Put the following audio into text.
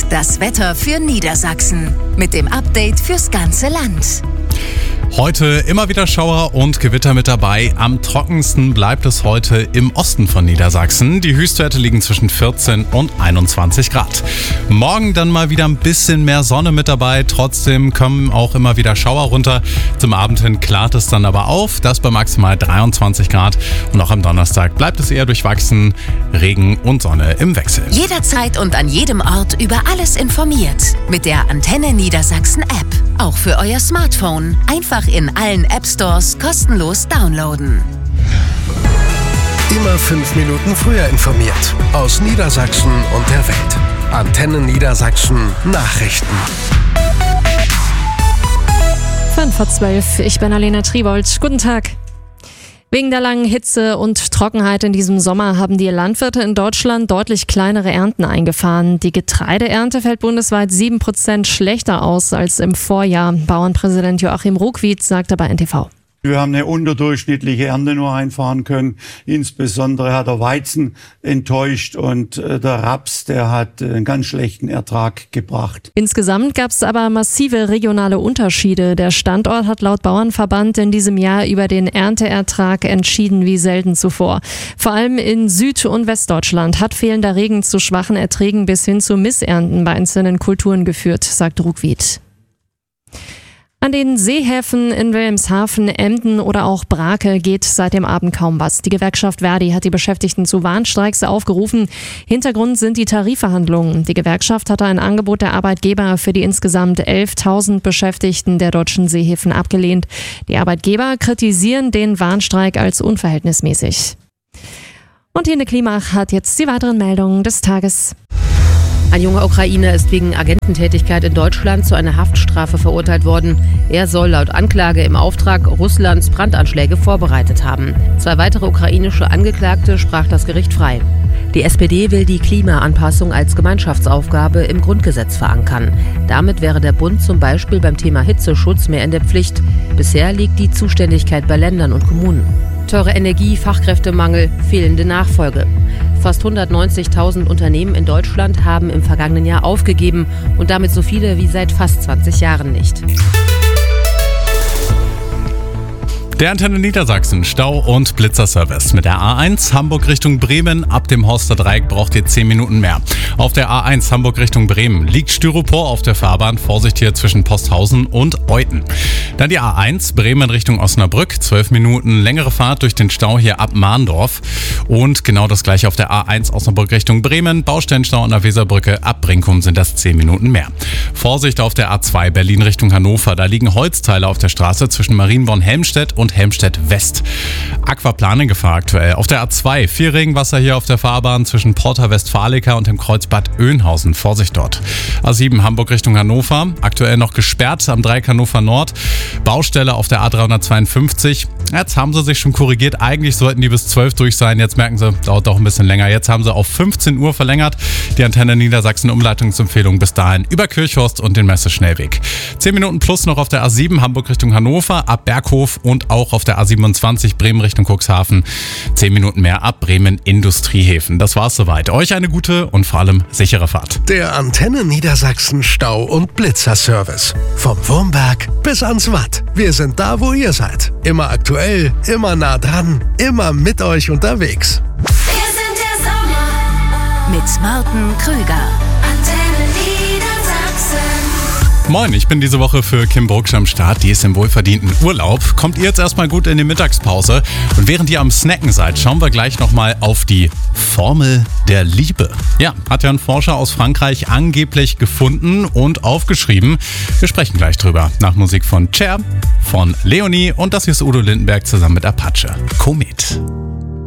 das Wetter für Niedersachsen. Mit dem Update fürs ganze Land. Heute immer wieder Schauer und Gewitter mit dabei. Am trockensten bleibt es heute im Osten von Niedersachsen. Die Höchstwerte liegen zwischen 14 und 21 Grad. Morgen dann mal wieder ein bisschen mehr Sonne mit dabei. Trotzdem kommen auch immer wieder Schauer runter. Zum Abend hin klart es dann aber auf. Das bei maximal 23 Grad. Und auch am Donnerstag bleibt es eher durchwachsen. Regen und Sonne im Wechsel. Jederzeit und an jedem Ort über alles informiert. Mit der Antenne Niedersachsen App. Auch für euer Smartphone. Einfach in allen App-Stores kostenlos downloaden. Immer 5 Minuten früher informiert. Aus Niedersachsen und der Welt. Antenne Niedersachsen Nachrichten. 5:12 Uhr, ich bin Alena Tribold. Guten Tag. Wegen der langen Hitze und Trockenheit in diesem Sommer haben die Landwirte in Deutschland deutlich kleinere Ernten eingefahren. Die Getreideernte fällt bundesweit 7% schlechter aus als im Vorjahr. Bauernpräsident Joachim Ruckwied sagte bei NTV. Wir haben eine unterdurchschnittliche Ernte nur einfahren können. Insbesondere hat der Weizen enttäuscht und der Raps, der hat einen ganz schlechten Ertrag gebracht. Insgesamt gab es aber massive regionale Unterschiede. Der Standort hat laut Bauernverband in diesem Jahr über den Ernteertrag entschieden wie selten zuvor. Vor allem in Süd- und Westdeutschland hat fehlender Regen zu schwachen Erträgen bis hin zu Missernten bei einzelnen Kulturen geführt, sagt Ruckwied. An den Seehäfen in Wilhelmshaven, Emden oder auch Brake geht seit dem Abend kaum was. Die Gewerkschaft Verdi hat die Beschäftigten zu Warnstreiks aufgerufen. Hintergrund sind die Tarifverhandlungen. Die Gewerkschaft hatte ein Angebot der Arbeitgeber für die insgesamt 11.000 Beschäftigten der deutschen Seehäfen abgelehnt. Die Arbeitgeber kritisieren den Warnstreik als unverhältnismäßig. Und Hene Klimach hat jetzt die weiteren Meldungen des Tages. Ein junger Ukrainer ist wegen Agententätigkeit in Deutschland zu einer Haftstrafe verurteilt worden. Er soll laut Anklage im Auftrag Russlands Brandanschläge vorbereitet haben. 2 weitere ukrainische Angeklagte sprach das Gericht frei. Die SPD will die Klimaanpassung als Gemeinschaftsaufgabe im Grundgesetz verankern. Damit wäre der Bund zum Beispiel beim Thema Hitzeschutz mehr in der Pflicht. Bisher liegt die Zuständigkeit bei Ländern und Kommunen. Teure Energie, Fachkräftemangel, fehlende Nachfolge. Fast 190.000 Unternehmen in Deutschland haben im vergangenen Jahr aufgegeben und damit so viele wie seit fast 20 Jahren nicht. Der Antenne Niedersachsen Stau- und Blitzerservice. Mit der A1 Hamburg Richtung Bremen ab dem Horster Dreieck braucht ihr 10 Minuten mehr. Auf der A1 Hamburg Richtung Bremen liegt Styropor auf der Fahrbahn. Vorsicht hier zwischen Posthausen und Euten. Dann die A1 Bremen Richtung Osnabrück. 12 Minuten längere Fahrt durch den Stau hier ab Mahndorf. Und genau das gleiche auf der A1 Osnabrück Richtung Bremen. Baustellenstau an der Weserbrücke ab Brinkum sind das 10 Minuten mehr. Vorsicht auf der A2 Berlin Richtung Hannover. Da liegen Holzteile auf der Straße zwischen Marienborn-Helmstedt und Helmstedt West. Aquaplaning-Gefahr aktuell. Auf der A2 viel Regenwasser hier auf der Fahrbahn zwischen Porta Westfalica und dem Kreuz Bad Oeynhausen. Vorsicht dort. A7 Hamburg Richtung Hannover. Aktuell noch gesperrt am Dreieck Hannover Nord. Baustelle auf der A352. Jetzt haben sie sich schon korrigiert. Eigentlich sollten die bis 12 durch sein. Jetzt merken sie, dauert doch ein bisschen länger. Jetzt haben sie auf 15 Uhr verlängert. Die Antenne Niedersachsen Umleitungsempfehlung bis dahin über Kirchhorst und den Messeschnellweg. 10 Minuten plus noch auf der A7 Hamburg Richtung Hannover ab Berghof und auch auf der A27 Bremen Richtung Cuxhaven. 10 Minuten mehr ab Bremen Industriehäfen. Das war's soweit. Euch eine gute und vor allem sichere Fahrt. Der Antenne Niedersachsen Stau- und Blitzerservice. Vom Wurmberg bis ans Watt. Wir sind da, wo ihr seid. Immer aktuell, immer nah dran, immer mit euch unterwegs. Wir sind der Sommer mit Martin Krüger. Antenne Niedersachsen. Moin, ich bin diese Woche für Kim Burgsch am Start. Die ist im wohlverdienten Urlaub. Kommt ihr jetzt erstmal gut in die Mittagspause. Und während ihr am Snacken seid, schauen wir gleich nochmal auf die Formel der Liebe. Ja, hat ja ein Forscher aus Frankreich angeblich gefunden und aufgeschrieben. Wir sprechen gleich drüber. Nach Musik von Cher, von Leonie und das hier ist Udo Lindenberg zusammen mit Apache. Komet.